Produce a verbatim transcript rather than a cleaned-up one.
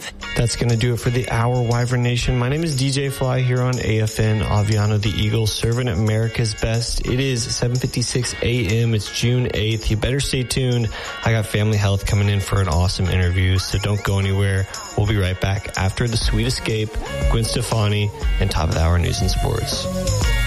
five. That's going to do it for the Hour, Wyvern Nation. My name is D J Fly here on A F N, Aviano the Eagle, serving America's best. It is seven fifty-six a.m. It's June eighth. You better stay tuned. I got Family Health coming in for an awesome interview, so don't go anywhere. We'll be right back after The Sweet Escape, Gwen Stefani, and Top of the Hour News and Sports.